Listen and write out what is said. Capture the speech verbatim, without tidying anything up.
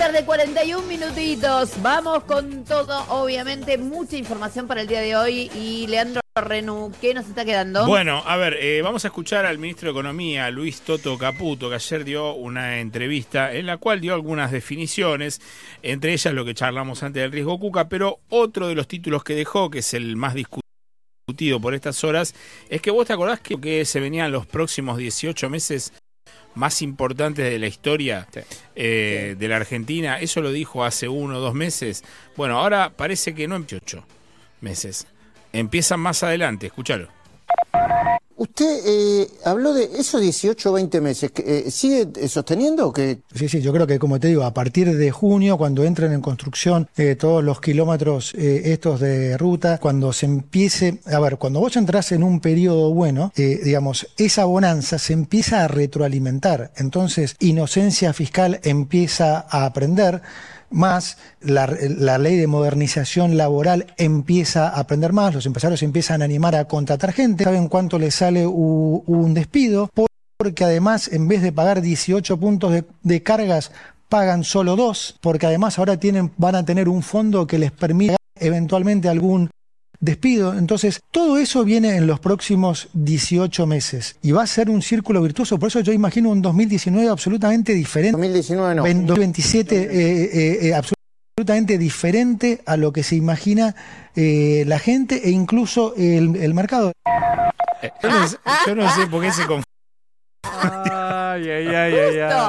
tarde, cuarenta y un minutitos. Vamos con todo, obviamente, mucha información para el día de hoy. Y Leandro Renú, ¿qué nos está quedando? Bueno, a ver, eh, vamos a escuchar al ministro de Economía, Luis Toto Caputo, que ayer dio una entrevista en la cual dio algunas definiciones, entre ellas lo que charlamos antes del riesgo Cuca, pero otro de los títulos que dejó, que es el más discutido por estas horas, es que vos te acordás que, que se venían los próximos dieciocho meses más importantes de la historia sí. Eh, sí. de la Argentina. Eso lo dijo hace uno o dos meses. Bueno, ahora parece que no en ocho meses. Empiezan más adelante, escúchalo. Usted eh, habló de esos dieciocho o veinte meses. Eh, ¿Sigue sosteniendo o qué? Sí, sí, yo creo que, como te digo, a partir de junio, cuando entren en construcción eh, todos los kilómetros eh, estos de ruta, cuando se empiece... A ver, cuando vos entrás en un periodo bueno, eh, digamos, esa bonanza se empieza a retroalimentar. Entonces, inocencia fiscal empieza a aprender, más la, la ley de modernización laboral empieza a aprender más, los empresarios empiezan a animar a contratar gente, saben cuánto les sale u, un despido, porque además en vez de pagar dieciocho puntos de, de cargas, pagan solo dos, porque además ahora tienen, van a tener un fondo que les permita eventualmente algún despido. Entonces, todo eso viene en los próximos dieciocho meses y va a ser un círculo virtuoso. Por eso yo imagino un dos mil diecinueve absolutamente diferente. dos mil diecinueve no. dos mil veintisiete eh, eh, eh, absolutamente diferente a lo que se imagina eh, la gente e incluso el, el mercado. Yo no, sé, yo no sé por qué se confunde. Ay, ay, ay, ay, ay.